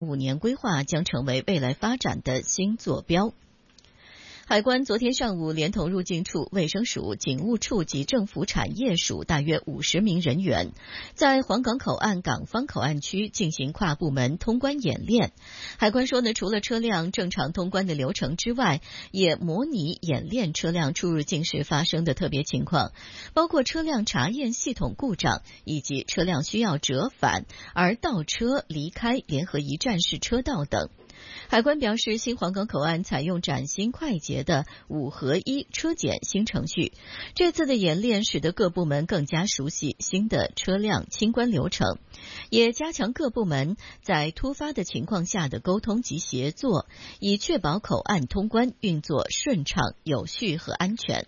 5年规划将成为未来发展的新坐标。海关昨天上午连同入境处、卫生署、警务处及政府产业署大约50名人员，在黄港口岸港方口岸区进行跨部门通关演练。海关说除了车辆正常通关的流程之外，也模拟演练车辆出入境时发生的特别情况，包括车辆查验系统故障，以及车辆需要折返而倒车离开联合一站式车道等。海关表示，新黄港口岸采用崭新快捷的5合1车检新程序，这次的演练使得各部门更加熟悉新的车辆清关流程，也加强各部门在突发的情况下的沟通及协作，以确保口岸通关运作顺畅、有序和安全。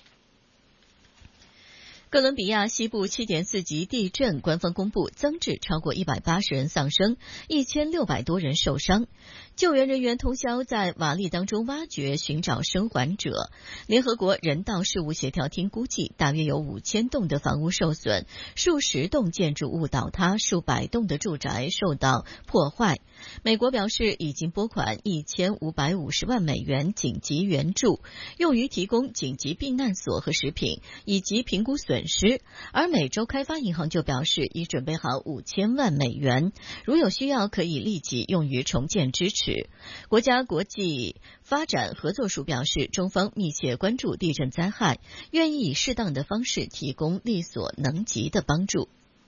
哥伦比亚西部7.4级地震，官方公布增至超过180人丧生，1600多人受伤。救援人员通宵在瓦砾当中挖掘，寻找生还者。联合国人道事务协调厅估计，大约有5000栋的房屋受损，数十栋建筑物倒塌，数百栋的住宅受到破坏。美国表示，已经拨款1550万美元紧急援助，用于提供紧急避难所和食品，以及评估损失。而美洲开发银行就表示，已准备好5000万美元，如有需要可以立即用于重建支持。国家国际发展合作署表示，中方密切关注地震灾害，愿意以适当的方式提供力所能及的帮助。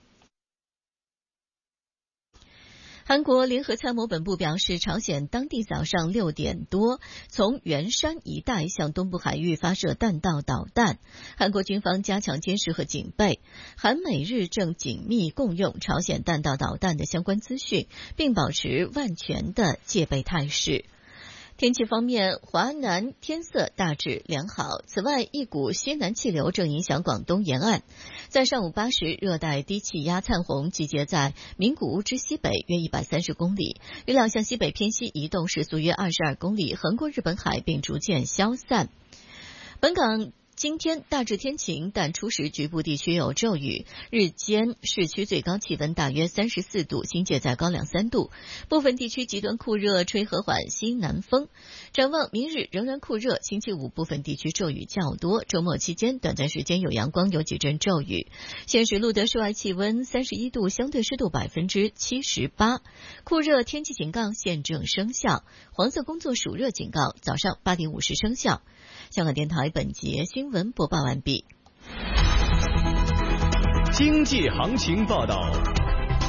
韩国联合参谋本部表示，朝鲜当地早上6点多从元山一带向东部海域发射弹道导弹，韩国军方加强监视和警备，韩美日正紧密共用朝鲜弹道导弹的相关资讯，并保持万全的戒备态势。天气方面，华南天色大致良好。此外，一股西南气流正影响广东沿岸。在上午8时，热带低气压灿红集结在名古屋之西北约130公里，预料向西北偏西移动，时速约22公里，横过日本海并逐渐消散。本港今天大致天晴，但初时局部地区有骤雨，日间市区最高气温大约34度，新界再高2-3度，部分地区极端酷热，吹和缓西南风。展望明日仍然酷热，星期五部分地区骤雨较多，周末期间短暂时间有阳光，有几阵骤雨。现时录得室外气温31度，相对湿度78%，酷热天气警告现正生效，黄色工作暑热警告早上8点50生效。香港电台本节新闻播报完毕。 经济行情报道。